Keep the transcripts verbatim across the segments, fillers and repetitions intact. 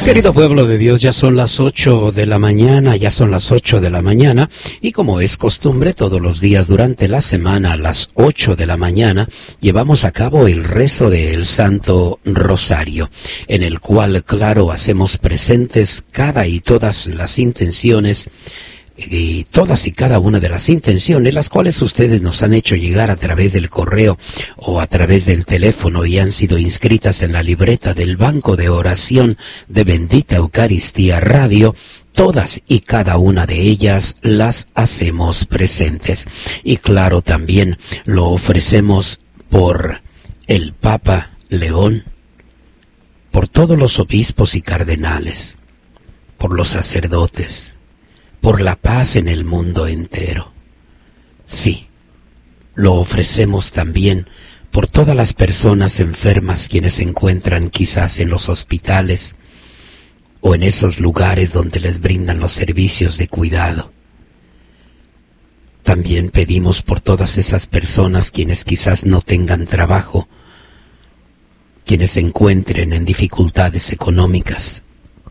Querido pueblo de Dios, ya son las ocho de la mañana, ya son las ocho de la mañana, y como es costumbre, todos los días durante la semana a las ocho de la mañana, llevamos a cabo el rezo del Santo Rosario, en el cual, claro, hacemos presentes cada y todas las intenciones, y todas y cada una de las intenciones, las cuales ustedes nos han hecho llegar a través del correo o a través del teléfono y han sido inscritas en la libreta del Banco de Oración de Bendita Eucaristía Radio. Todas y cada una de ellas las hacemos presentes. Y claro, también lo ofrecemos por el Papa León, por todos los obispos y cardenales, por los sacerdotes, por la paz en el mundo entero. Sí, lo ofrecemos también por todas las personas enfermas quienes se encuentran quizás en los hospitales o en esos lugares donde les brindan los servicios de cuidado. También pedimos por todas esas personas quienes quizás no tengan trabajo, quienes se encuentren en dificultades económicas.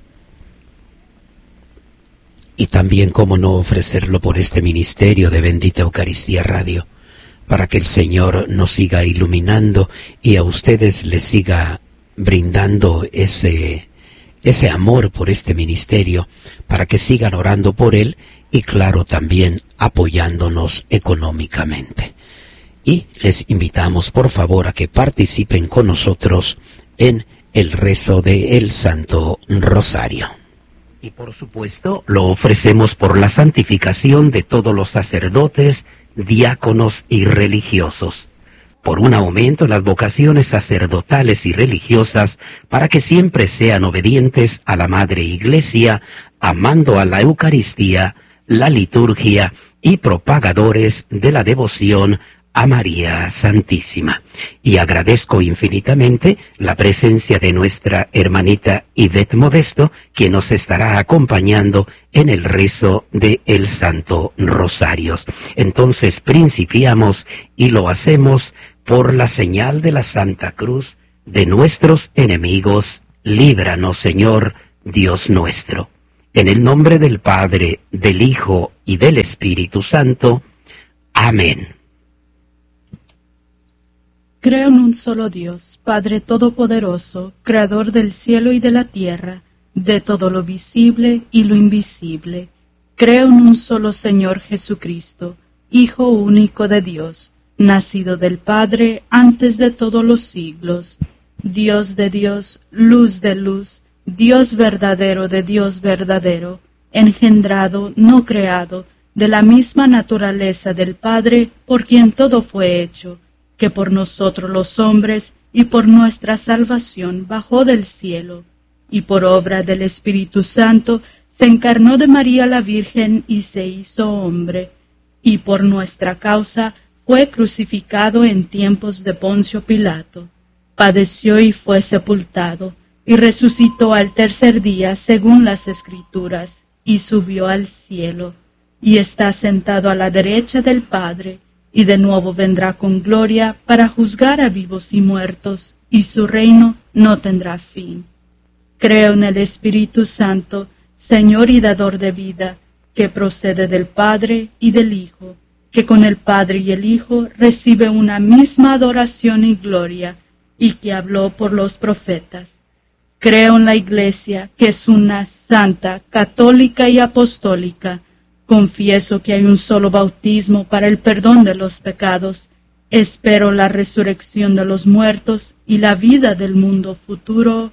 Y también, cómo no ofrecerlo por este ministerio de Bendita Eucaristía Radio, para que el Señor nos siga iluminando y a ustedes les siga brindando ese, ese amor por este ministerio, para que sigan orando por él y, claro, también apoyándonos económicamente. Y les invitamos, por favor, a que participen con nosotros en el rezo del Santo Rosario. Y por supuesto, lo ofrecemos por la santificación de todos los sacerdotes, diáconos y religiosos, por un aumento en las vocaciones sacerdotales y religiosas, para que siempre sean obedientes a la Madre Iglesia, amando a la Eucaristía, la liturgia y propagadores de la devoción a María Santísima. Y agradezco infinitamente la presencia de nuestra hermanita Ivette Modesto, quien nos estará acompañando en el rezo de el Santo Rosario. Entonces principiamos y lo hacemos por la señal de la Santa Cruz de nuestros enemigos. Líbranos, Señor, Dios nuestro. En el nombre del Padre, del Hijo y del Espíritu Santo. Amén. Creo en un solo Dios, Padre Todopoderoso, Creador del cielo y de la tierra, de todo lo visible y lo invisible. Creo en un solo Señor Jesucristo, Hijo único de Dios, nacido del Padre antes de todos los siglos, Dios de Dios, luz de luz, Dios verdadero de Dios verdadero, engendrado, no creado, de la misma naturaleza del Padre, por quien todo fue hecho, que por nosotros los hombres y por nuestra salvación bajó del cielo, y por obra del Espíritu Santo se encarnó de María la Virgen y se hizo hombre, y por nuestra causa fue crucificado en tiempos de Poncio Pilato, padeció y fue sepultado, y resucitó al tercer día según las Escrituras, y subió al cielo, y está sentado a la derecha del Padre, y de nuevo vendrá con gloria para juzgar a vivos y muertos, y su reino no tendrá fin. Creo en el Espíritu Santo, Señor y dador de vida, que procede del Padre y del Hijo, que con el Padre y el Hijo recibe una misma adoración y gloria, y que habló por los profetas. Creo en la Iglesia, que es una santa, católica y apostólica. Confieso que hay un solo bautismo para el perdón de los pecados. Espero la resurrección de los muertos y la vida del mundo futuro.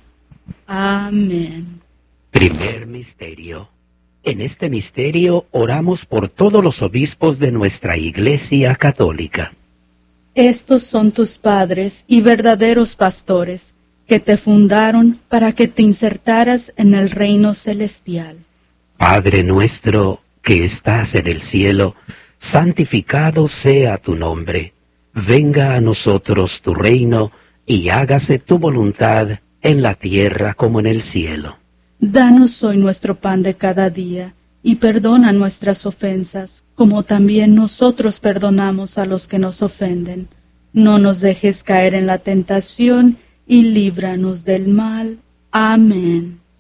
Amén. Primer misterio. En este misterio oramos por todos los obispos de nuestra Iglesia Católica. Estos son tus padres y verdaderos pastores, que te fundaron para que te insertaras en el reino celestial. Padre nuestro, que estás en el cielo, santificado sea tu nombre. Venga a nosotros tu reino, y hágase tu voluntad en la tierra como en el cielo. Danos hoy nuestro pan de cada día, y perdona nuestras ofensas, como también nosotros perdonamos a los que nos ofenden. No nos dejes caer en la tentación, y líbranos del mal. Amén.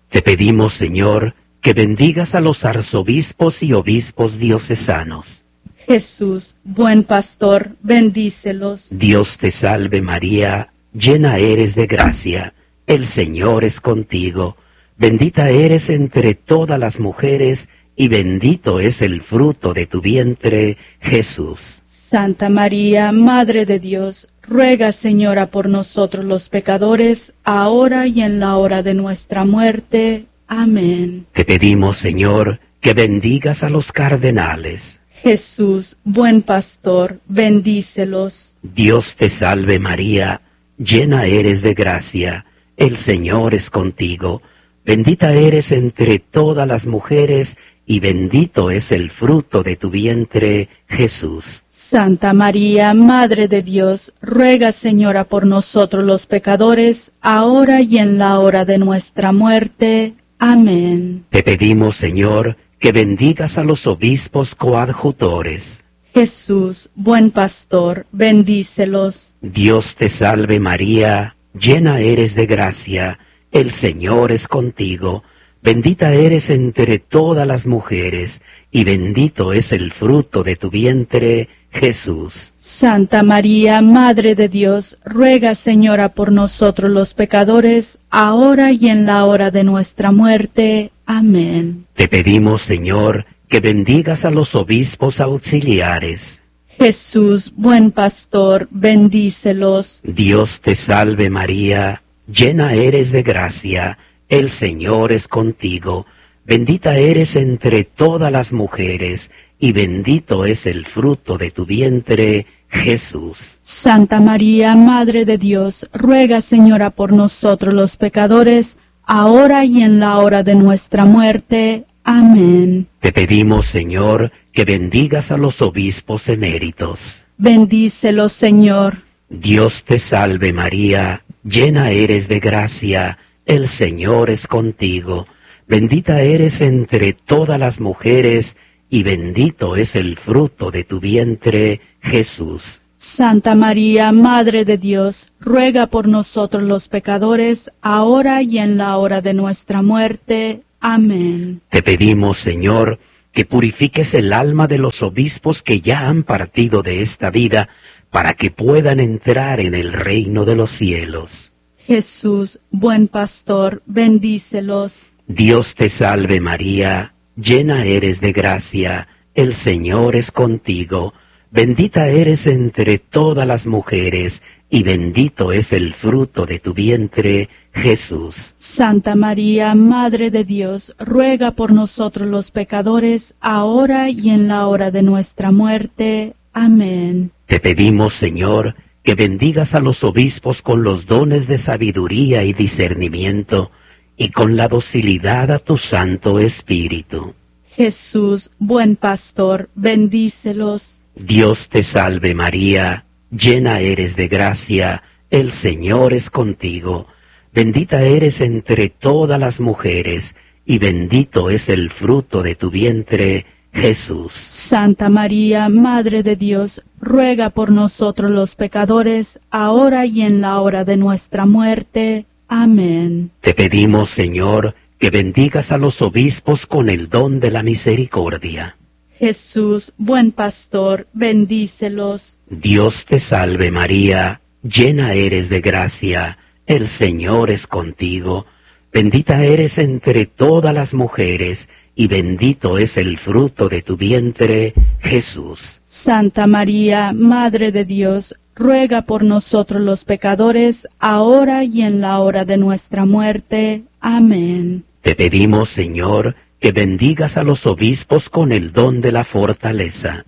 Te pedimos, Señor, que bendigas a los arzobispos y obispos diocesanos. Jesús, buen pastor, bendícelos. Dios te salve María, llena eres de gracia, el Señor es contigo. Bendita eres entre todas las mujeres, y bendito es el fruto de tu vientre, Jesús. Santa María, Madre de Dios, ruega, Señora, por nosotros los pecadores, ahora y en la hora de nuestra muerte. Amén. Te pedimos, Señor, que bendigas a los cardenales. Jesús, buen pastor, bendícelos. Dios te salve María, llena eres de gracia, el Señor es contigo. Bendita eres entre todas las mujeres, y bendito es el fruto de tu vientre, Jesús. Santa María, Madre de Dios, ruega, Señora, por nosotros los pecadores, ahora y en la hora de nuestra muerte. Amén. Te pedimos, Señor, que bendigas a los obispos coadjutores. Jesús, buen pastor, bendícelos. Dios te salve María, llena eres de gracia, el Señor es contigo. Bendita eres entre todas las mujeres, y bendito es el fruto de tu vientre, Jesús. Santa María, Madre de Dios, ruega, Señora, por nosotros los pecadores, ahora y en la hora de nuestra muerte. Amén. Te pedimos, Señor, que bendigas a los obispos auxiliares. Jesús, buen pastor, bendícelos. Dios te salve María, llena eres de gracia, el Señor es contigo. Bendita eres entre todas las mujeres, y bendito es el fruto de tu vientre, Jesús. Santa María, Madre de Dios, ruega, Señora, por nosotros los pecadores, ahora y en la hora de nuestra muerte. Amén. Te pedimos, Señor, que bendigas a los obispos eméritos. Bendícelos, Señor. Dios te salve María, llena eres de gracia, el Señor es contigo. Bendita eres entre todas las mujeres, y bendito es el fruto de tu vientre, Jesús. Santa María, Madre de Dios, ruega por nosotros los pecadores, ahora y en la hora de nuestra muerte. Amén. Te pedimos, Señor, que purifiques el alma de los obispos que ya han partido de esta vida, para que puedan entrar en el reino de los cielos. Jesús, buen pastor, bendícelos. Dios te salve María, llena eres de gracia, el Señor es contigo. Bendita eres entre todas las mujeres, y bendito es el fruto de tu vientre, Jesús. Santa María, Madre de Dios, ruega por nosotros los pecadores, ahora y en la hora de nuestra muerte. Amén. Te pedimos, Señor, que bendigas a los obispos con los dones de sabiduría y discernimiento, y con la docilidad a tu Santo Espíritu. Jesús, buen pastor, bendícelos. Dios te salve María, llena eres de gracia, el Señor es contigo. Bendita eres entre todas las mujeres, y bendito es el fruto de tu vientre, Jesús. Santa María, Madre de Dios, ruega por nosotros los pecadores, ahora y en la hora de nuestra muerte. Amén. Te pedimos, Señor, que bendigas a los obispos con el don de la misericordia. Jesús, buen pastor, bendícelos. Dios te salve María, llena eres de gracia, el Señor es contigo. Bendita eres entre todas las mujeres, y bendito es el fruto de tu vientre, Jesús. Santa María, Madre de Dios, ruega por nosotros los pecadores, ahora y en la hora de nuestra muerte. Amén. Te pedimos, Señor, que bendigas a los obispos con el don de la fortaleza.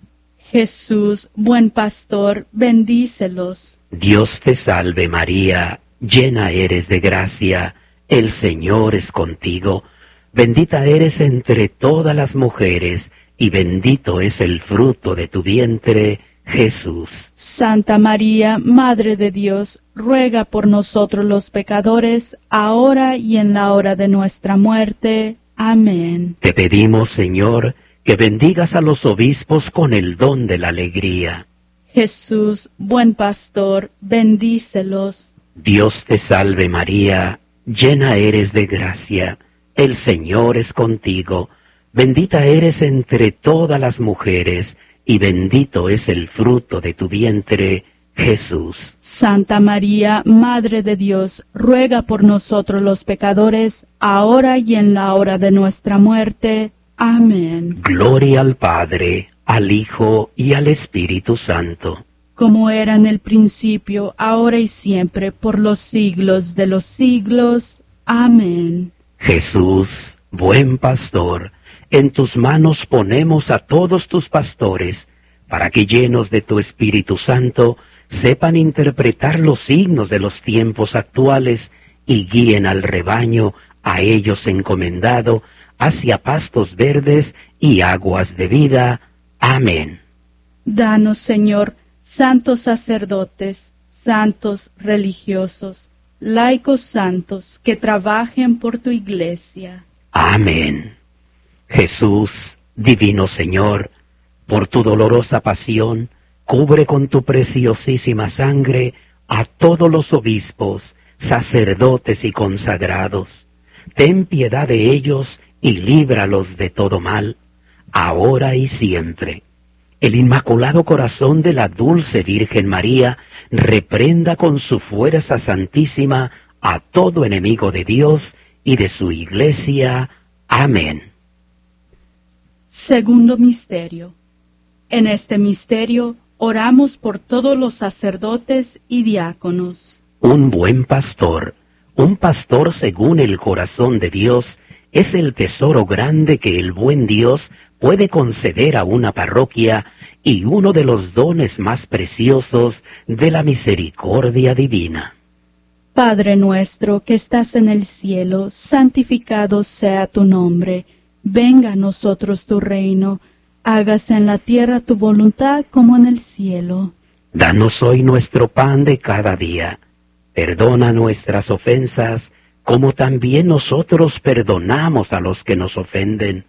Jesús, buen pastor, bendícelos. Dios te salve María, llena eres de gracia, el Señor es contigo. Bendita eres entre todas las mujeres, y bendito es el fruto de tu vientre, Jesús. Santa María, Madre de Dios, ruega por nosotros los pecadores, ahora y en la hora de nuestra muerte. Amén. Te pedimos, Señor, que bendigas a los obispos con el don de la alegría. Jesús, buen pastor, bendícelos. Dios te salve María, llena eres de gracia, El Señor es contigo, bendita eres entre todas las mujeres, y bendito es el fruto de tu vientre, Jesús. Santa María, Madre de Dios, ruega por nosotros los pecadores, ahora y en la hora de nuestra muerte. Amén. Gloria al Padre, al Hijo y al Espíritu Santo. Como era en el principio, ahora y siempre, por los siglos de los siglos. Amén. Jesús, buen pastor, en tus manos ponemos a todos tus pastores, para que llenos de tu Espíritu Santo, sepan interpretar los signos de los tiempos actuales y guíen al rebaño a ellos encomendado hacia pastos verdes y aguas de vida. Amén. Danos, Señor, santos sacerdotes, santos religiosos, laicos santos que trabajen por tu iglesia. Amén. Jesús, divino Señor, por tu dolorosa pasión, cubre con tu preciosísima sangre a todos los obispos, sacerdotes y consagrados. Ten piedad de ellos y líbralos de todo mal, ahora y siempre. El Inmaculado Corazón de la Dulce Virgen María reprenda con su fuerza santísima a todo enemigo de Dios y de su Iglesia. Amén. Segundo misterio. En este misterio oramos por todos los sacerdotes y diáconos. Un buen pastor, un pastor según el corazón de Dios, es el tesoro grande que el buen Dios puede conceder a una parroquia y uno de los dones más preciosos de la misericordia divina. Padre nuestro que estás en el cielo, santificado sea tu nombre. Venga a nosotros tu reino. Hágase en la tierra tu voluntad como en el cielo. Danos hoy nuestro pan de cada día. Perdona nuestras ofensas, como también nosotros perdonamos a los que nos ofenden.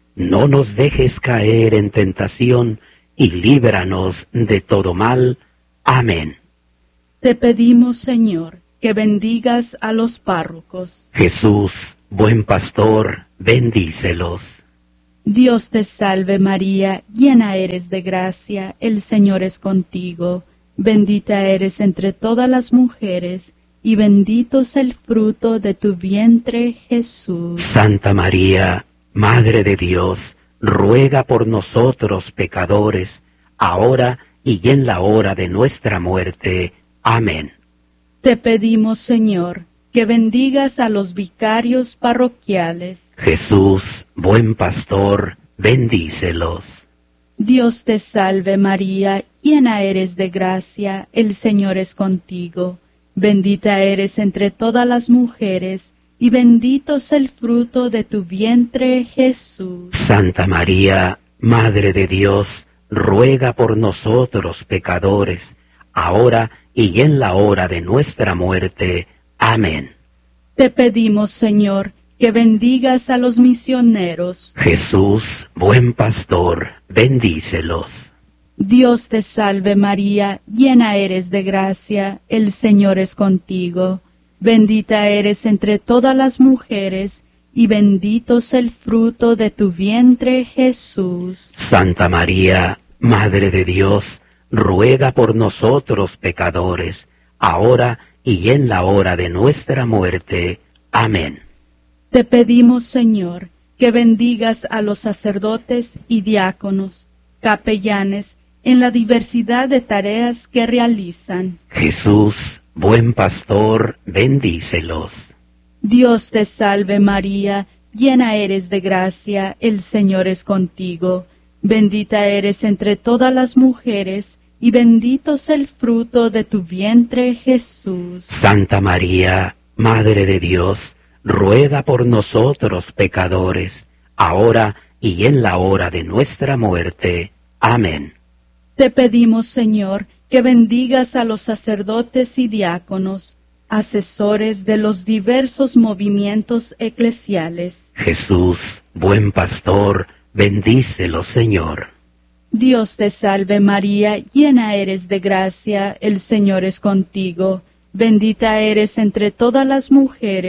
No nos dejes caer en tentación, y líbranos de todo mal. Amén. Te pedimos, Señor, que bendigas a los párrocos. Jesús, buen pastor, bendícelos. Dios te salve María, llena eres de gracia, el Señor es contigo. Bendita eres entre todas las mujeres, y bendito es el fruto de tu vientre, Jesús. Santa María, Madre de Dios, ruega por nosotros pecadores, ahora y en la hora de nuestra muerte. Amén. Te pedimos, Señor, que bendigas a los vicarios parroquiales. Jesús, buen pastor, bendícelos. Dios te salve María, llena eres de gracia, el Señor es contigo. Bendita eres entre todas las mujeres, y bendito es el fruto de tu vientre, Jesús. Santa María, Madre de Dios, ruega por nosotros pecadores, ahora y en la hora de nuestra muerte. Amén. Te pedimos, Señor, que bendigas a los misioneros. Jesús, buen pastor, bendícelos. Dios te salve María, llena eres de gracia, el Señor es contigo. Bendita eres entre todas las mujeres, y bendito es el fruto de tu vientre, Jesús. Santa María, Madre de Dios, ruega por nosotros pecadores, ahora y en la hora de nuestra muerte. Amén. Te pedimos, Señor, que bendigas a los sacerdotes y diáconos, capellanes, en la diversidad de tareas que realizan. Jesús, buen pastor, bendícelos. Dios te salve María, llena eres de gracia, el Señor es contigo. Bendita eres entre todas las mujeres, y bendito es el fruto de tu vientre, Jesús. Santa María, Madre de Dios, ruega por nosotros pecadores, ahora y en la hora de nuestra muerte. Amén. Te pedimos, Señor, que bendigas a los sacerdotes y diáconos, asesores de los diversos movimientos eclesiales. Jesús, buen pastor, bendícelos, Señor. Dios te salve María, llena eres de gracia, el Señor es contigo. Bendita eres entre todas las mujeres,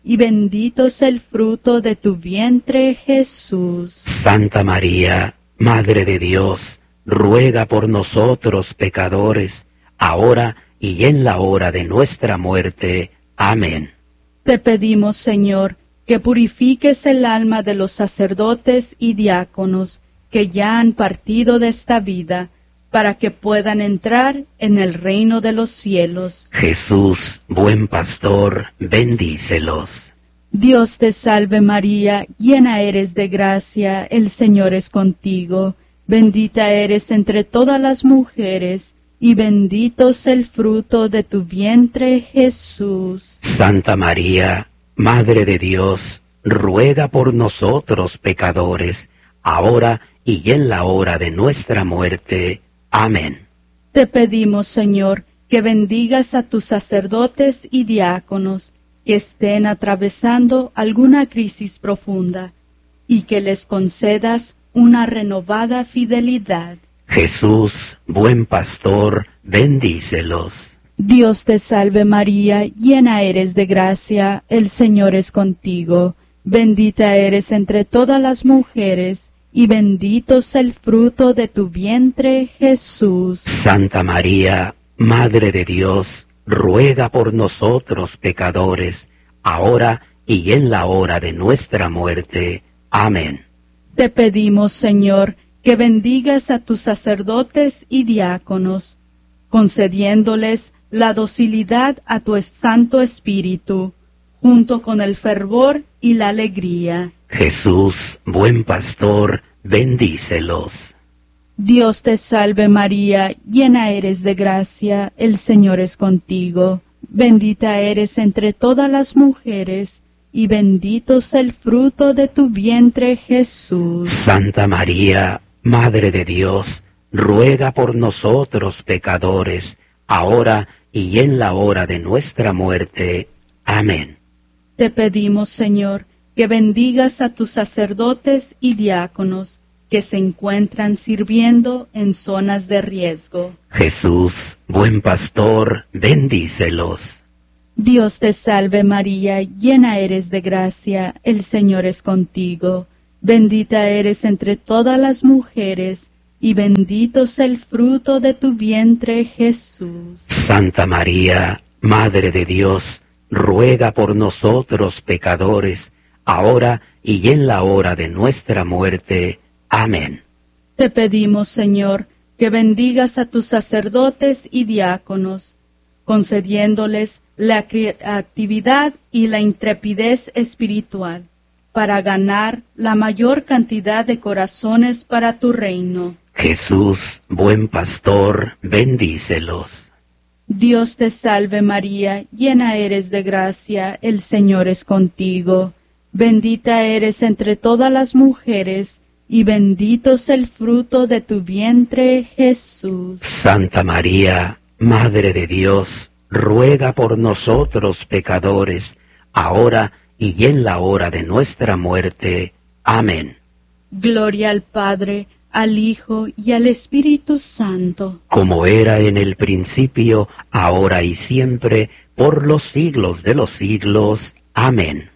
y bendito es el fruto de tu vientre, Jesús. Santa María, Madre de Dios, ruega por nosotros pecadores, ahora y en la hora de nuestra muerte. Amén. Te pedimos, Señor, que purifiques el alma de los sacerdotes y diáconos que ya han partido de esta vida, para que puedan entrar en el reino de los cielos. Jesús, buen pastor, bendícelos. Dios te salve María, llena eres de gracia, el Señor es contigo. Bendita eres entre todas las mujeres, y bendito es el fruto de tu vientre, Jesús. Santa María, Madre de Dios, ruega por nosotros pecadores, ahora y en la hora de nuestra muerte. Amén. Te pedimos, Señor, que bendigas a tus sacerdotes y diáconos que estén atravesando alguna crisis profunda y que les concedas una renovada fidelidad. Jesús, buen pastor, bendícelos. Dios te salve María, llena eres de gracia, el Señor es contigo. Bendita eres entre todas las mujeres, y bendito es el fruto de tu vientre, Jesús. Santa María, Madre de Dios, ruega por nosotros pecadores, ahora y en la hora de nuestra muerte. Amén. Te pedimos, Señor, que bendigas a tus sacerdotes y diáconos, concediéndoles la docilidad a tu Santo Espíritu, junto con el fervor y la alegría. Jesús, buen pastor, bendícelos. Dios te salve María, llena eres de gracia, el Señor es contigo. Bendita eres entre todas las mujeres, y bendito es el fruto de tu vientre, Jesús. Santa María, Madre de Dios, ruega por nosotros pecadores, ahora y en la hora de nuestra muerte. Amén. Te pedimos, Señor, que bendigas a tus sacerdotes y diáconos que se encuentran sirviendo en zonas de riesgo. Jesús, buen pastor, bendícelos. Dios te salve María, llena eres de gracia, el Señor es contigo. Bendita eres entre todas las mujeres, y bendito es el fruto de tu vientre, Jesús. Santa María, Madre de Dios, ruega por nosotros pecadores, ahora y en la hora de nuestra muerte. Amén. Te pedimos, Señor, que bendigas a tus sacerdotes y diáconos, concediéndoles la creatividad y la intrepidez espiritual, para ganar la mayor cantidad de corazones para tu reino. Jesús, buen pastor, bendícelos. Dios te salve María, llena eres de gracia, el Señor es contigo. Bendita eres entre todas las mujeres, y bendito es el fruto de tu vientre, Jesús. Santa María, Madre de Dios, ruega por nosotros pecadores, ahora y en la hora de nuestra muerte. Amén. Gloria al Padre, al Hijo y al Espíritu Santo. Como era en el principio, ahora y siempre, por los siglos de los siglos. Amén.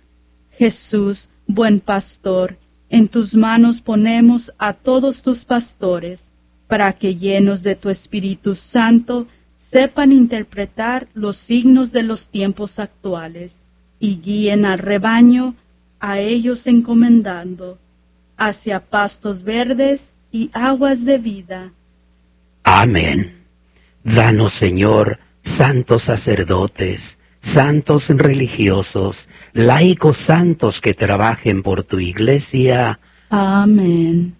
Jesús, buen pastor, en tus manos ponemos a todos tus pastores, para que llenos de tu Espíritu Santo, sepan interpretar los signos de los tiempos actuales, y guíen al rebaño, a ellos encomendando, hacia pastos verdes y aguas de vida. Amén. Danos, Señor, santos sacerdotes, santos religiosos, laicos santos que trabajen por tu Iglesia. Amén.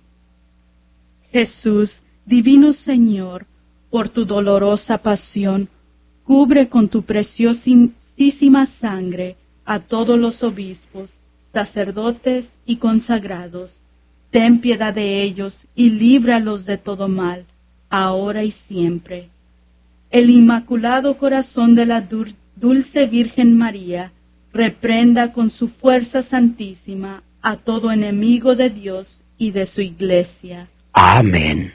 Jesús, divino Señor, por tu dolorosa pasión, cubre con tu preciosísima sangre a todos los obispos, sacerdotes y consagrados. Ten piedad de ellos y líbralos de todo mal, ahora y siempre. El Inmaculado Corazón de la Dulce Dulce Virgen María, reprenda con su fuerza santísima a todo enemigo de Dios y de su Iglesia. Amén.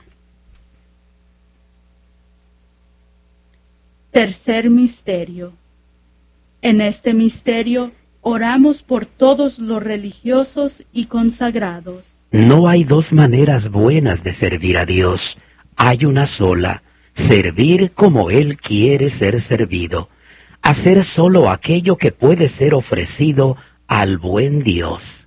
Tercer misterio. En este misterio Oramos por todos los religiosos y consagrados. No hay dos maneras buenas de servir a Dios. Hay una sola, servir como Él quiere ser servido, hacer solo aquello que puede ser ofrecido al buen Dios.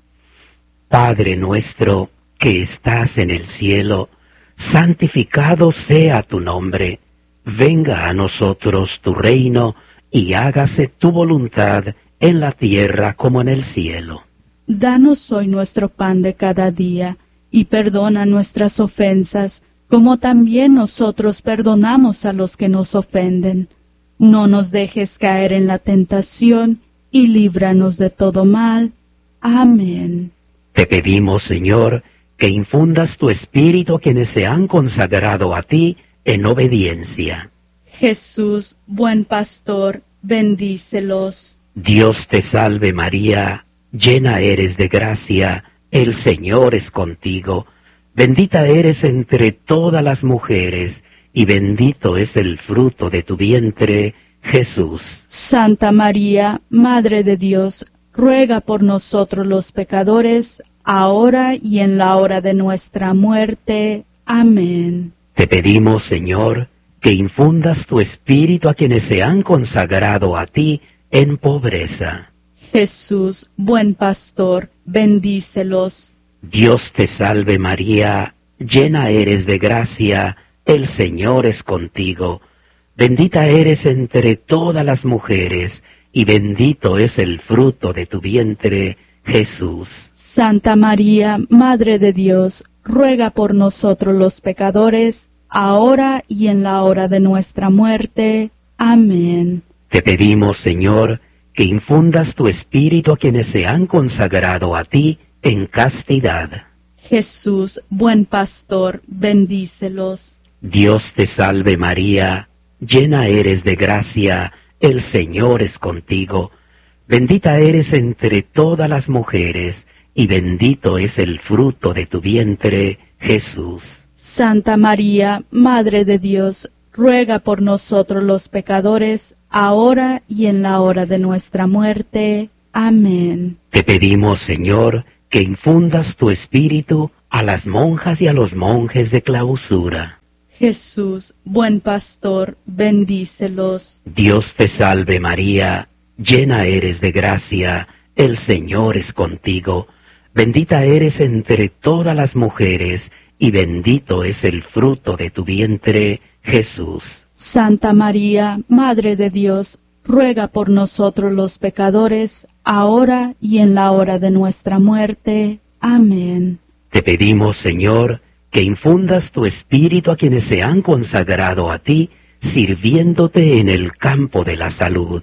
Padre nuestro que estás en el cielo, santificado sea tu nombre. Venga a nosotros tu reino y hágase tu voluntad en la tierra como en el cielo. Danos hoy nuestro pan de cada día, y perdona nuestras ofensas, como también nosotros perdonamos a los que nos ofenden. No nos dejes caer en la tentación, y líbranos de todo mal. Amén. Te pedimos, Señor, que infundas tu espíritu a quienes se han consagrado a ti en obediencia. Jesús, buen pastor, bendícelos. Dios te salve María, llena eres de gracia, el Señor es contigo. Bendita eres entre todas las mujeres, y bendito es el fruto de tu vientre, Jesús. Santa María, Madre de Dios, ruega por nosotros los pecadores, ahora y en la hora de nuestra muerte. Amén. Te pedimos, Señor, que infundas tu espíritu a quienes se han consagrado a ti en pobreza. Jesús, buen pastor, bendícelos. Dios te salve María, llena eres de gracia, el Señor es contigo. Bendita eres entre todas las mujeres, y bendito es el fruto de tu vientre, Jesús. Santa María, Madre de Dios, ruega por nosotros los pecadores, ahora y en la hora de nuestra muerte. Amén. Te pedimos, Señor, que infundas tu espíritu a quienes se han consagrado a ti en castidad. Jesús, buen pastor, bendícelos. Dios te salve María, llena eres de gracia, el Señor es contigo. Bendita eres entre todas las mujeres, y bendito es el fruto de tu vientre, Jesús. Santa María, Madre de Dios, ruega por nosotros los pecadores, ahora y en la hora de nuestra muerte. Amén. Te pedimos, Señor, que infundas tu espíritu a las monjas y a los monjes de clausura. Jesús, buen pastor, bendícelos. Dios te salve María, llena eres de gracia, el Señor es contigo. Bendita eres entre todas las mujeres, y bendito es el fruto de tu vientre, Jesús. Santa María, Madre de Dios, ruega por nosotros los pecadores, ahora y en la hora de nuestra muerte. Amén. Te pedimos, Señor, que infundas tu espíritu a quienes se han consagrado a ti, sirviéndote en el campo de la salud.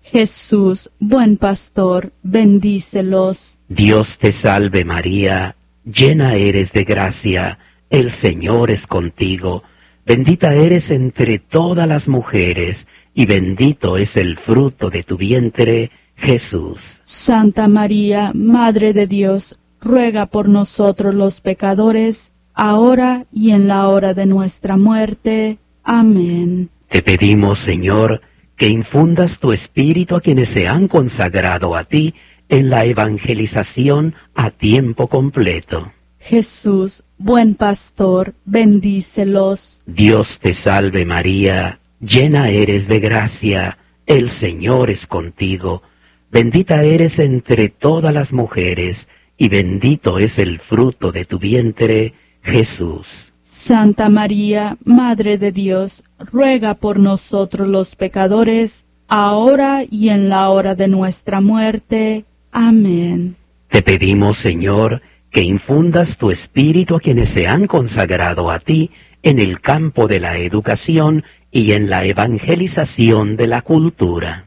Jesús, buen pastor, bendícelos. Dios te salve María, llena eres de gracia, el Señor es contigo. Bendita eres entre todas las mujeres, y bendito es el fruto de tu vientre, Jesús. Santa María, Madre de Dios, ruega por nosotros los pecadores, ahora y en la hora de nuestra muerte. Amén. Te pedimos, Señor, que infundas tu espíritu a quienes se han consagrado a ti en la evangelización a tiempo completo. Jesús, buen pastor, bendícelos. Dios te salve María, llena eres de gracia, el Señor es contigo. Bendita eres entre todas las mujeres, y bendito es el fruto de tu vientre, Jesús. Santa María, Madre de Dios, ruega por nosotros los pecadores, ahora y en la hora de nuestra muerte. Amén. Te pedimos, Señor, que infundas tu espíritu a quienes se han consagrado a ti en el campo de la educación y en la evangelización de la cultura.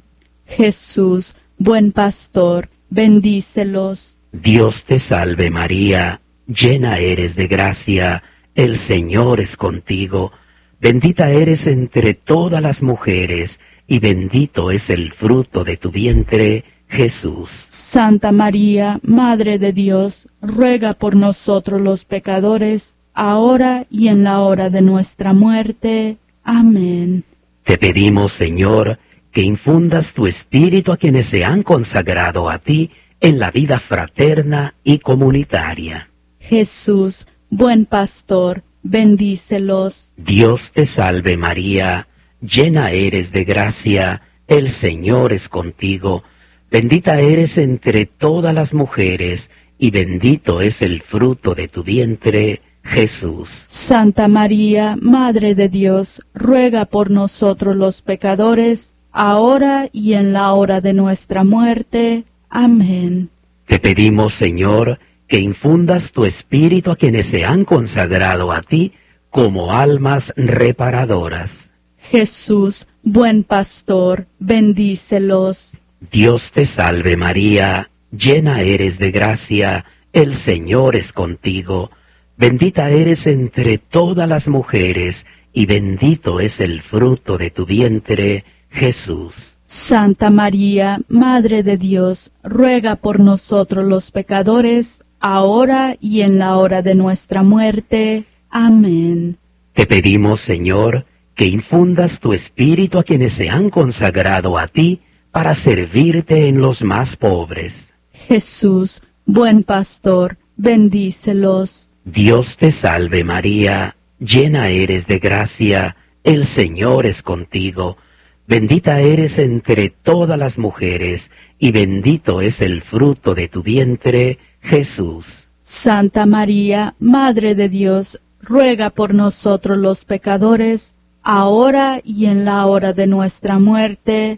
Jesús, buen pastor, bendícelos. Dios te salve María, llena eres de gracia, el Señor es contigo. Bendita eres entre todas las mujeres, y bendito es el fruto de tu vientre, Jesús. Santa María, Madre de Dios, ruega por nosotros los pecadores, ahora y en la hora de nuestra muerte. Amén. Te pedimos, Señor, que infundas tu espíritu a quienes se han consagrado a ti en la vida fraterna y comunitaria. Jesús, buen pastor, bendícelos. Dios te salve María, llena eres de gracia, el Señor es contigo. Bendita eres entre todas las mujeres, y bendito es el fruto de tu vientre, Jesús. Santa María, Madre de Dios, ruega por nosotros los pecadores, ahora y en la hora de nuestra muerte. Amén. Te pedimos, Señor, que infundas tu espíritu a quienes se han consagrado a ti como almas reparadoras. Jesús, buen pastor, bendícelos. Dios te salve María, llena eres de gracia, el Señor es contigo. Bendita eres entre todas las mujeres, y bendito es el fruto de tu vientre, Jesús. Santa María, Madre de Dios, ruega por nosotros los pecadores, ahora y en la hora de nuestra muerte. Amén. Te pedimos, Señor, que infundas tu espíritu a quienes se han consagrado a ti para servirte en los más pobres. Jesús, buen pastor, bendícelos. Dios te salve María, llena eres de gracia, el Señor es contigo. Bendita eres entre todas las mujeres, y bendito es el fruto de tu vientre, Jesús. Santa María, Madre de Dios, ruega por nosotros los pecadores, ahora y en la hora de nuestra muerte.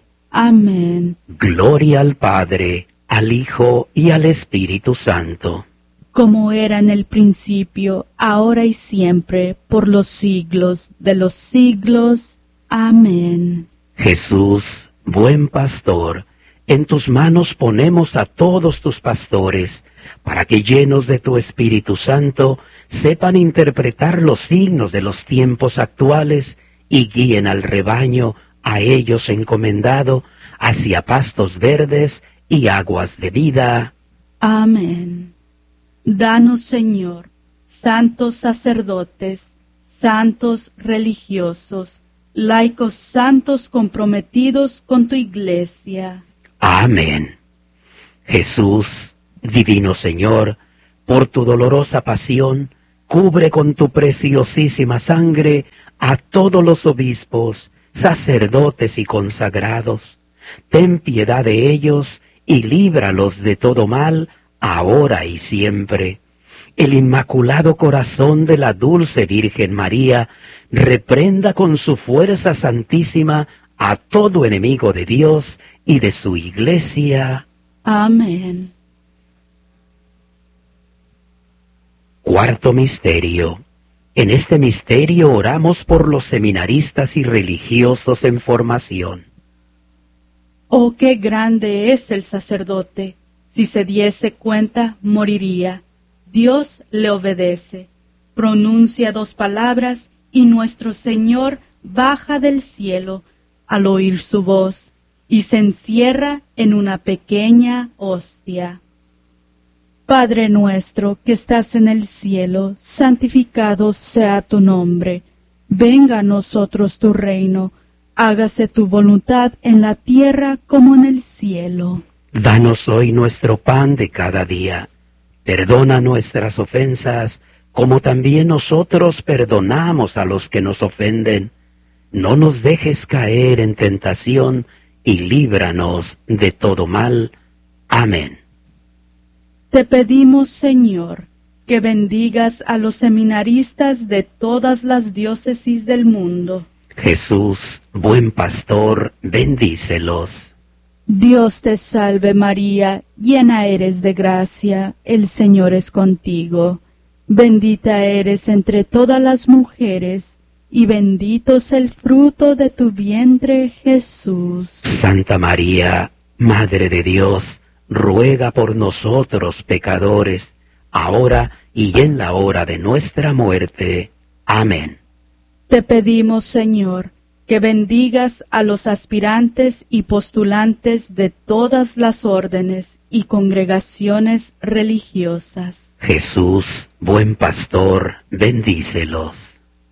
Amén. Gloria al Padre, al Hijo y al Espíritu Santo. Como era en el principio, ahora y siempre, por los siglos de los siglos. Amén. Jesús, buen pastor, en tus manos ponemos a todos tus pastores, para que llenos de tu Espíritu Santo, sepan interpretar los signos de los tiempos actuales y guíen al rebaño a ellos encomendado hacia pastos verdes y aguas de vida. Amén. Danos, Señor, santos sacerdotes, santos religiosos, laicos santos comprometidos con tu Iglesia. Amén. Jesús, divino Señor, por tu dolorosa pasión, cubre con tu preciosísima sangre a todos los obispos, sacerdotes y consagrados. Ten piedad de ellos y líbralos de todo mal, ahora y siempre. El Inmaculado Corazón de la Dulce Virgen María reprenda con su fuerza santísima a todo enemigo de Dios y de su Iglesia. Amén. Cuarto misterio. En este misterio oramos por los seminaristas y religiosos en formación. Oh, qué grande es el sacerdote. Si se diese cuenta, moriría. Dios le obedece. Pronuncia dos palabras y nuestro Señor baja del cielo al oír su voz y se encierra en una pequeña hostia. Padre nuestro que estás en el cielo, santificado sea tu nombre. Venga a nosotros tu reino. Hágase tu voluntad en la tierra como en el cielo. Danos hoy nuestro pan de cada día. Perdona nuestras ofensas, como también nosotros perdonamos a los que nos ofenden. No nos dejes caer en tentación, y líbranos de todo mal. Amén. Te pedimos, Señor, que bendigas a los seminaristas de todas las diócesis del mundo. Jesús, buen pastor, bendícelos. Dios te salve María, llena eres de gracia, el Señor es contigo. Bendita eres entre todas las mujeres, y bendito es el fruto de tu vientre, Jesús. Santa María, Madre de Dios, ruega por nosotros pecadores, ahora y en la hora de nuestra muerte. Amén. Te pedimos, Señor, que bendigas a los aspirantes y postulantes de todas las órdenes y congregaciones religiosas. Jesús, buen pastor, bendícelos.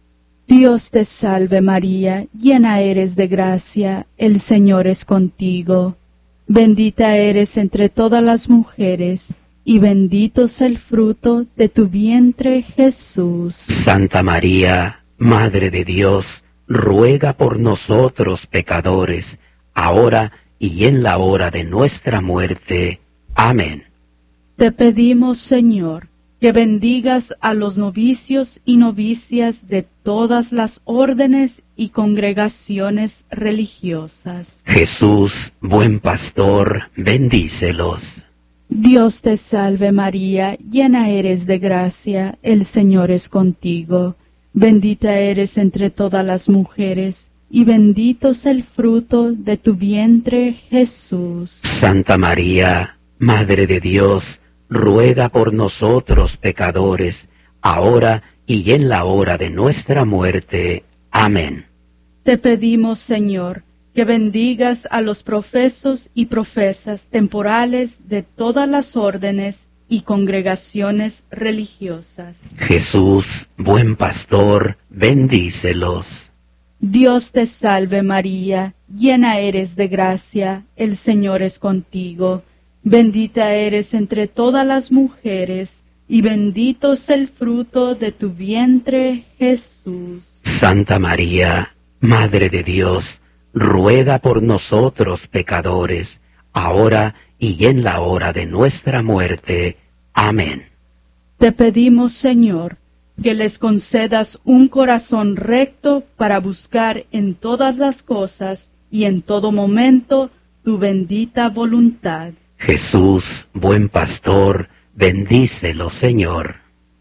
Dios te salve María, llena eres de gracia, el Señor es contigo. Bendita eres entre todas las mujeres, y bendito es el fruto de tu vientre, Jesús. Santa María, Madre de Dios, ruega por nosotros pecadores, ahora y en la hora de nuestra muerte. Amén. Te pedimos, Señor, que bendigas a los novicios y novicias de todas las órdenes y congregaciones religiosas. Jesús, buen pastor, bendícelos. Dios te salve María, llena eres de gracia, el Señor es contigo. Bendita eres entre todas las mujeres, y bendito es el fruto de tu vientre, Jesús. Santa María, Madre de Dios, ruega por nosotros pecadores, ahora y en la hora de nuestra muerte. Amén. Te pedimos, Señor, que bendigas a los profesos y profesas temporales de todas las órdenes y congregaciones religiosas. Jesús, buen pastor, bendícelos. Dios te salve María, llena eres de gracia, el Señor es contigo. Bendita eres entre todas las mujeres, y bendito es el fruto de tu vientre, Jesús. Santa María, Madre de Dios, ruega por nosotros pecadores, ahora y en la hora de nuestra muerte. Amén. Te pedimos, Señor, que les concedas un corazón recto para buscar en todas las cosas y en todo momento tu bendita voluntad. Jesús, buen pastor, bendícelo, Señor.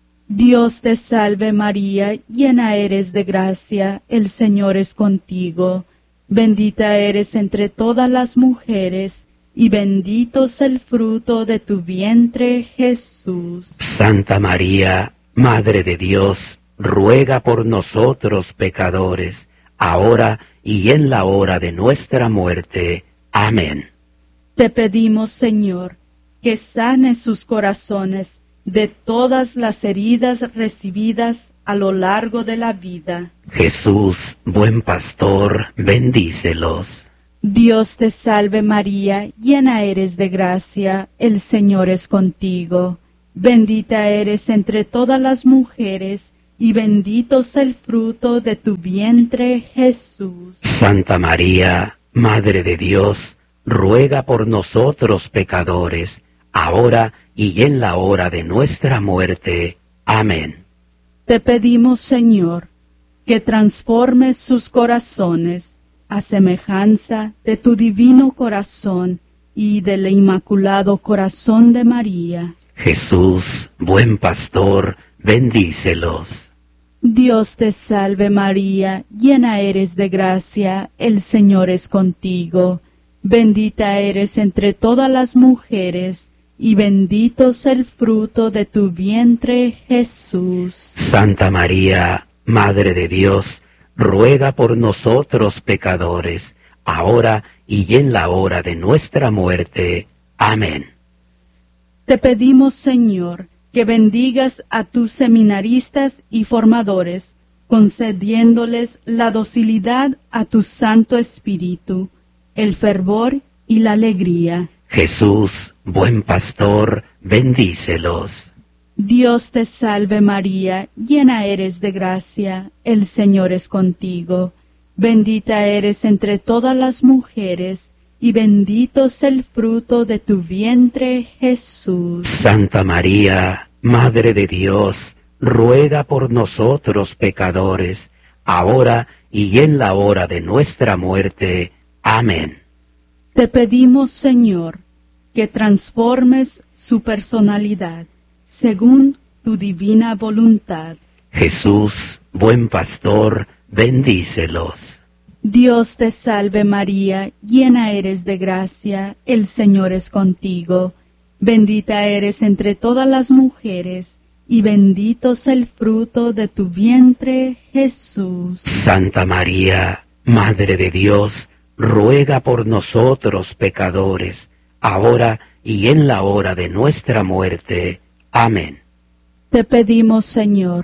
Dios te salve María, llena eres de gracia, el Señor es contigo. Bendita eres entre todas las mujeres, y bendito es el fruto de tu vientre, Jesús. Santa María, Madre de Dios, ruega por nosotros pecadores, ahora y en la hora de nuestra muerte. Amén. Te pedimos, Señor, que sanes sus corazones de todas las heridas recibidas a lo largo de la vida. Jesús, buen pastor, bendícelos. Dios te salve María, llena eres de gracia, el Señor es contigo. Bendita eres entre todas las mujeres, y bendito es el fruto de tu vientre, Jesús. Santa María, Madre de Dios, ruega por nosotros pecadores, ahora y en la hora de nuestra muerte. Amén. Te pedimos, Señor, que transformes sus corazones a semejanza de tu divino corazón y del inmaculado corazón de María. Jesús, buen pastor, bendícelos. Dios te salve María, llena eres de gracia, el Señor es contigo. Bendita eres entre todas las mujeres, y bendito es el fruto de tu vientre, Jesús. Santa María, Madre de Dios, ruega por nosotros pecadores, ahora y en la hora de nuestra muerte. Amén. Te pedimos, Señor, que bendigas a tus seminaristas y formadores, concediéndoles la docilidad a tu Santo Espíritu, el fervor y la alegría. Jesús, buen pastor, bendícelos. Dios te salve María, llena eres de gracia, el Señor es contigo. Bendita eres entre todas las mujeres, y bendito es el fruto de tu vientre, Jesús. Santa María, Madre de Dios, ruega por nosotros pecadores, ahora y en la hora de nuestra muerte. Amén. Te pedimos, Señor, que transformes su personalidad según tu divina voluntad. Jesús, buen pastor, bendícelos. Dios te salve María, llena eres de gracia, el Señor es contigo. Bendita eres entre todas las mujeres, y bendito es el fruto de tu vientre, Jesús. Santa María, Madre de Dios, ruega por nosotros pecadores, ahora y en la hora de nuestra muerte. Amén. Te pedimos, Señor,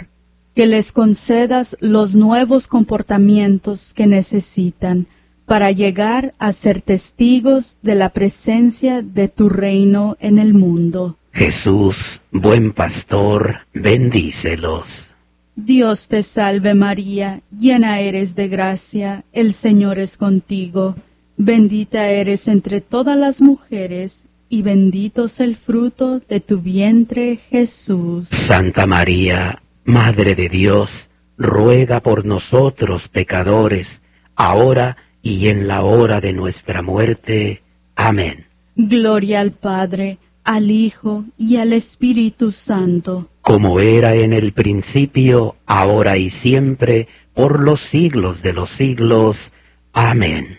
que les concedas los nuevos comportamientos que necesitan para llegar a ser testigos de la presencia de tu reino en el mundo. Jesús, buen pastor, bendícelos. Dios te salve María, llena eres de gracia, el Señor es contigo. Bendita eres entre todas las mujeres, y bendito es el fruto de tu vientre, Jesús. Santa María, Madre de Dios, ruega por nosotros pecadores, ahora y en la hora de nuestra muerte. Amén. Gloria al Padre, al Hijo y al Espíritu Santo. Como era en el principio, ahora y siempre, por los siglos de los siglos. Amén.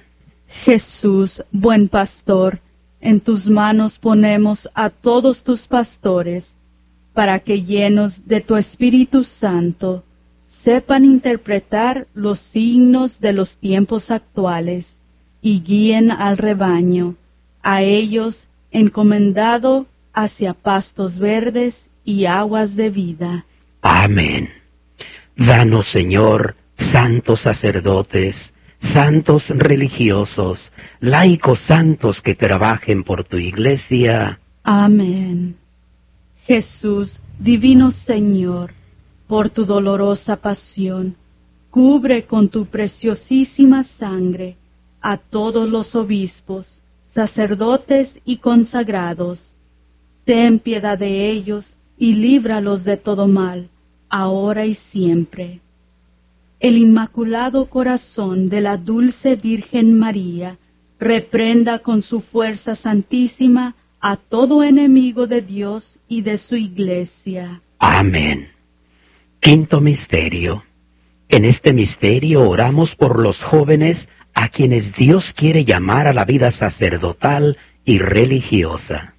Jesús, buen pastor, en tus manos ponemos a todos tus pastores, para que llenos de tu Espíritu Santo, sepan interpretar los signos de los tiempos actuales y guíen al rebaño, a ellos encomendado hacia pastos verdes y aguas de vida. Amén. Danos, Señor, santos sacerdotes, santos religiosos, laicos santos que trabajen por tu iglesia. Amén. Jesús, divino Señor, por tu dolorosa pasión, cubre con tu preciosísima sangre a todos los obispos, sacerdotes y consagrados. Ten piedad de ellos y líbralos de todo mal, ahora y siempre. El Inmaculado Corazón de la Dulce Virgen María reprenda con su fuerza santísima a todo enemigo de Dios y de su Iglesia. Amén. Quinto misterio. En este misterio oramos por los jóvenes a quienes Dios quiere llamar a la vida sacerdotal y religiosa.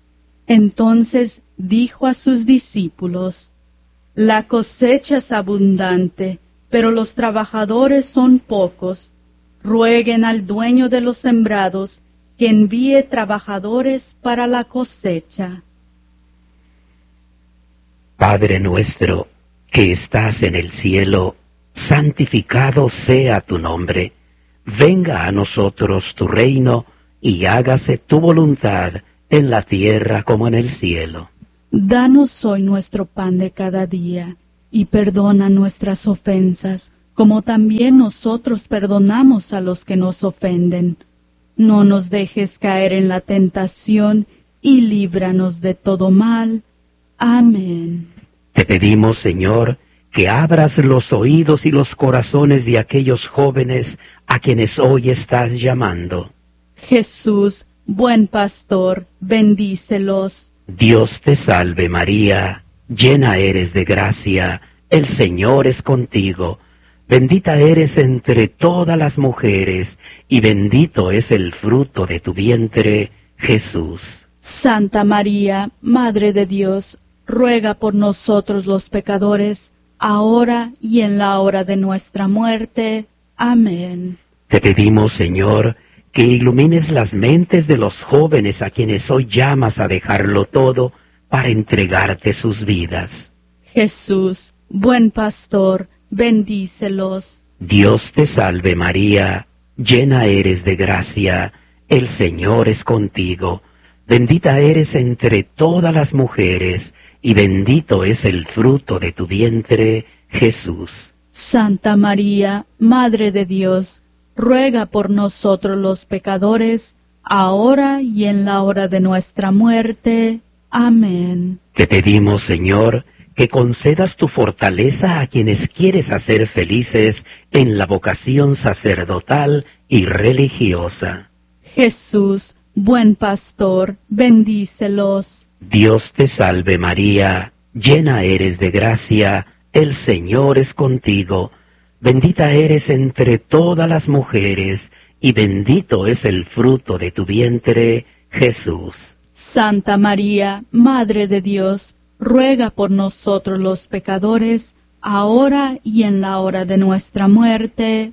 Entonces dijo a sus discípulos: La cosecha es abundante, pero los trabajadores son pocos. Rueguen al dueño de los sembrados que envíe trabajadores para la cosecha. Padre nuestro, que estás en el cielo, santificado sea tu nombre. Venga a nosotros tu reino, y hágase tu voluntad en la tierra como en el cielo. Danos hoy nuestro pan de cada día, y perdona nuestras ofensas, como también nosotros perdonamos a los que nos ofenden. No nos dejes caer en la tentación, y líbranos de todo mal. Amén. Te pedimos, Señor, que abras los oídos y los corazones de aquellos jóvenes a quienes hoy estás llamando. Jesús, buen pastor, bendícelos. Dios te salve María, llena eres de gracia, el Señor es contigo. Bendita eres entre todas las mujeres, y bendito es el fruto de tu vientre, Jesús. Santa María, Madre de Dios, ruega por nosotros los pecadores, ahora y en la hora de nuestra muerte. Amén. Te pedimos, Señor, que ilumines las mentes de los jóvenes a quienes hoy llamas a dejarlo todo para entregarte sus vidas. Jesús, buen pastor, bendícelos. Dios te salve María, llena eres de gracia, el Señor es contigo. Bendita eres entre todas las mujeres, y bendito es el fruto de tu vientre, Jesús. Santa María, Madre de Dios, ruega por nosotros los pecadores, ahora y en la hora de nuestra muerte. Amén. Te pedimos, Señor, que concedas tu fortaleza a quienes quieres hacer felices en la vocación sacerdotal y religiosa. Jesús, buen pastor, bendícelos. Dios te salve María, llena eres de gracia, el Señor es contigo. Bendita eres entre todas las mujeres, y bendito es el fruto de tu vientre, Jesús. Santa María, Madre de Dios, ruega por nosotros los pecadores, ahora y en la hora de nuestra muerte.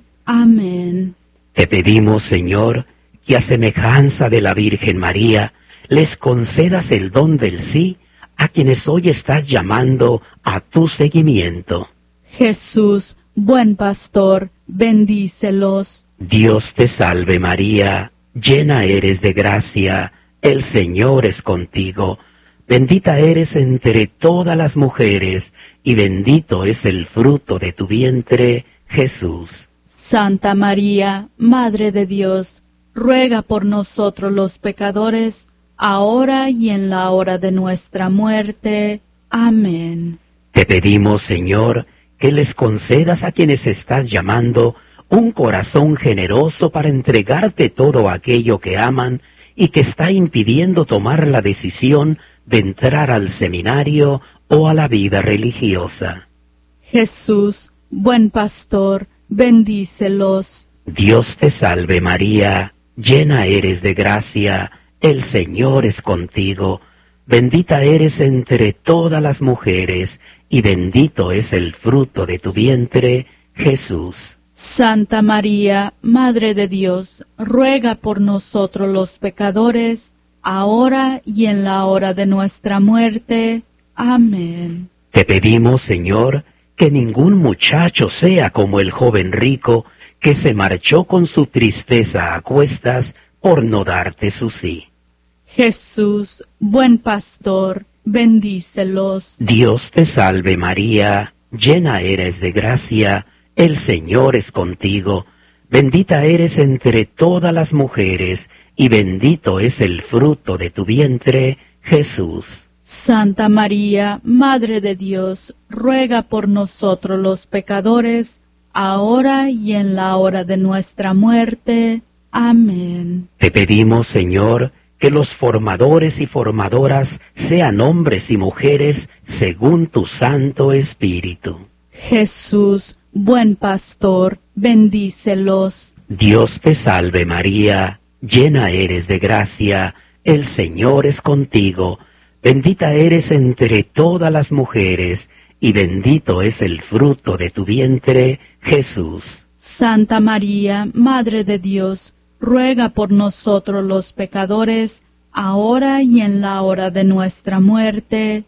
Amén. Te pedimos, Señor, que a semejanza de la Virgen María, les concedas el don del sí a quienes hoy estás llamando a tu seguimiento. Jesús, buen pastor, bendícelos. Dios te salve María, llena eres de gracia, el Señor es contigo. Bendita eres entre todas las mujeres, y bendito es el fruto de tu vientre, Jesús. Santa María, Madre de Dios, ruega por nosotros los pecadores, ahora y en la hora de nuestra muerte. Amén. Te pedimos, Señor, que les concedas a quienes estás llamando un corazón generoso para entregarte todo aquello que aman y que está impidiendo tomar la decisión de entrar al seminario o a la vida religiosa. Jesús, buen pastor, bendícelos. Dios te salve María, llena eres de gracia, el Señor es contigo. Bendita eres entre todas las mujeres, y bendito es el fruto de tu vientre, Jesús. Santa María, Madre de Dios, ruega por nosotros los pecadores, ahora y en la hora de nuestra muerte. Amén. Te pedimos, Señor, que ningún muchacho sea como el joven rico, que se marchó con su tristeza a cuestas por no darte su sí. Jesús, buen pastor, bendícelos. Dios te salve María, llena eres de gracia, el Señor es contigo. Bendita eres entre todas las mujeres, y bendito es el fruto de tu vientre, Jesús. Santa María, Madre de Dios, ruega por nosotros los pecadores, ahora y en la hora de nuestra muerte. Amén. Te pedimos, Señor, que los formadores y formadoras sean hombres y mujeres según tu Santo Espíritu. Jesús, buen pastor, bendícelos. Dios te salve María, llena eres de gracia, el Señor es contigo. Bendita eres entre todas las mujeres, y bendito es el fruto de tu vientre, Jesús. Santa María, Madre de Dios, ruega por nosotros los pecadores, ahora y en la hora de nuestra muerte.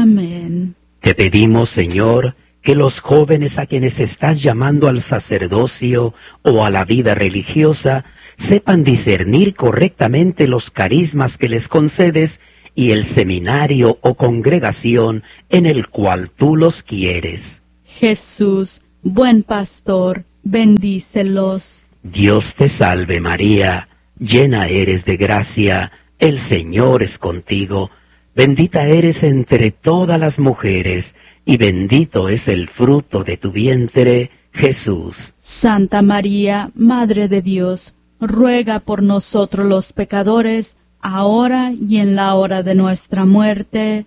Amén. Te pedimos, Señor, que los jóvenes a quienes estás llamando al sacerdocio o a la vida religiosa sepan discernir correctamente los carismas que les concedes y el seminario o congregación en el cual tú los quieres. Jesús, buen pastor, bendícelos. Dios te salve María, llena eres de gracia, el Señor es contigo. Bendita eres entre todas las mujeres, y bendito es el fruto de tu vientre, Jesús. Santa María, Madre de Dios, ruega por nosotros los pecadores, ahora y en la hora de nuestra muerte.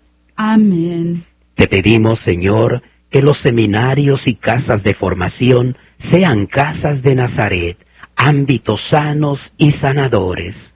Amén. Te pedimos, Señor, que los seminarios y casas de formación sean casas de Nazaret, ámbitos sanos y sanadores.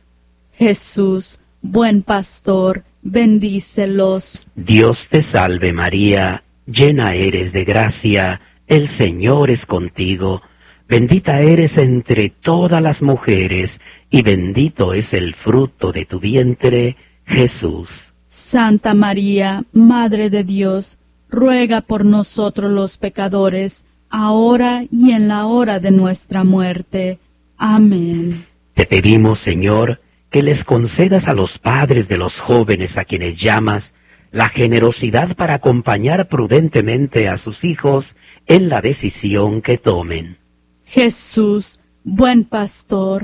Jesús, buen pastor, bendícelos. Dios te salve María, llena eres de gracia, el Señor es contigo. Bendita eres entre todas las mujeres, y bendito es el fruto de tu vientre, Jesús. Santa María, Madre de Dios, ruega por nosotros los pecadores, ahora y en la hora de nuestra muerte. Amén. Te pedimos, Señor, que les concedas a los padres de los jóvenes a quienes llamas la generosidad para acompañar prudentemente a sus hijos en la decisión que tomen. Jesús, buen pastor,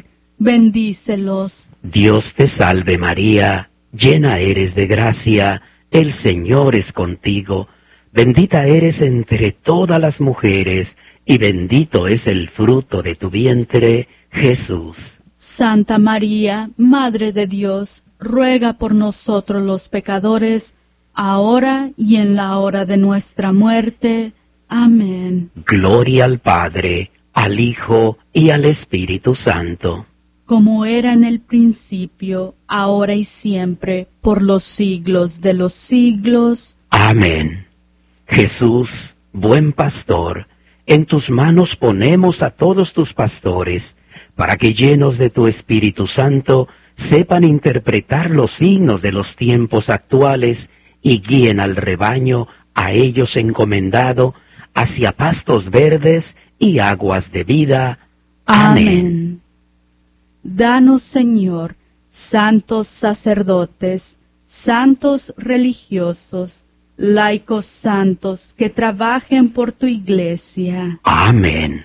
bendícelos. Dios te salve María, llena eres de gracia, el Señor es contigo. Bendita eres entre todas las mujeres, y bendito es el fruto de tu vientre, Jesús. Santa María, Madre de Dios, ruega por nosotros los pecadores, ahora y en la hora de nuestra muerte. Amén. Gloria al Padre, al Hijo y al Espíritu Santo. Como era en el principio, ahora y siempre, por los siglos de los siglos. Amén. Jesús, buen pastor, en tus manos ponemos a todos tus pastores, para que llenos de tu Espíritu Santo, sepan interpretar los signos de los tiempos actuales y guíen al rebaño a ellos encomendado, hacia pastos verdes y aguas de vida. Amén. Amén. Danos, Señor, santos sacerdotes, santos religiosos, laicos santos que trabajen por tu iglesia. Amén.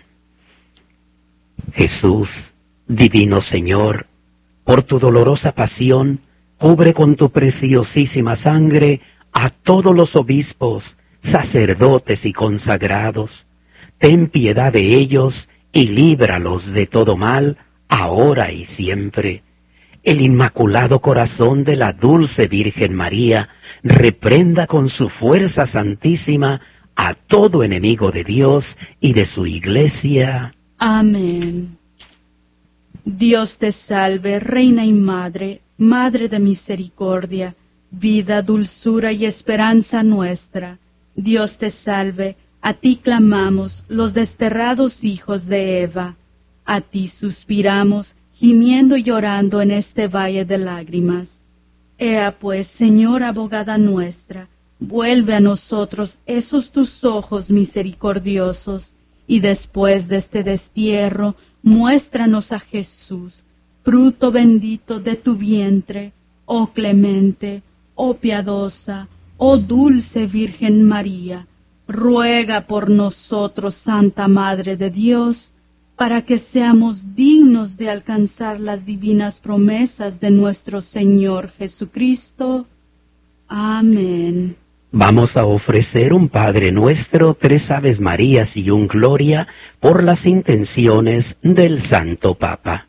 Jesús, divino Señor, por tu dolorosa pasión, cubre con tu preciosísima sangre a todos los obispos, sacerdotes y consagrados. Ten piedad de ellos y líbralos de todo mal, ahora y siempre. El Inmaculado Corazón de la Dulce Virgen María reprenda con su fuerza santísima a todo enemigo de Dios y de su Iglesia. Amén. Dios te salve, Reina y Madre, Madre de misericordia, vida, dulzura y esperanza nuestra. Dios te salve, a ti clamamos, los desterrados hijos de Eva. A ti suspiramos, gimiendo y llorando en este valle de lágrimas. Ea pues, Señora abogada nuestra, vuelve a nosotros esos tus ojos misericordiosos, y después de este destierro, muéstranos a Jesús, fruto bendito de tu vientre, oh clemente, oh piadosa, oh dulce Virgen María. Ruega por nosotros, Santa Madre de Dios, para que seamos dignos de alcanzar las divinas promesas de nuestro Señor Jesucristo. Amén. Vamos a ofrecer un Padre Nuestro, tres Aves Marías y un Gloria por las intenciones del Santo Papa.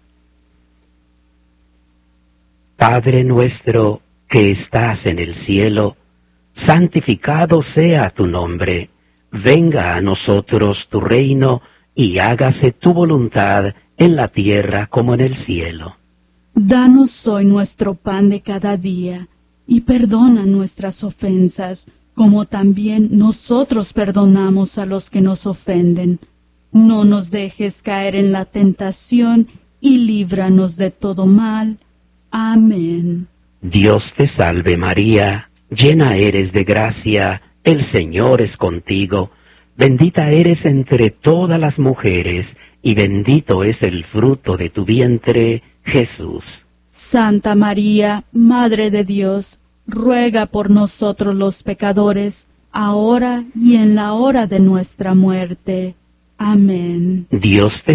Padre nuestro que estás en el cielo, santificado sea tu nombre. Venga a nosotros tu reino y hágase tu voluntad en la tierra como en el cielo. Danos hoy nuestro pan de cada día, y perdona nuestras ofensas, como también nosotros perdonamos a los que nos ofenden. No nos dejes caer en la tentación, y líbranos de todo mal. Amén. Dios te salve María, llena eres de gracia, el Señor es contigo. Bendita eres entre todas las mujeres, y bendito es el fruto de tu vientre, Jesús. Santa María, Madre de Dios, ruega por nosotros los pecadores, ahora y en la hora de nuestra muerte. Amén. Dios te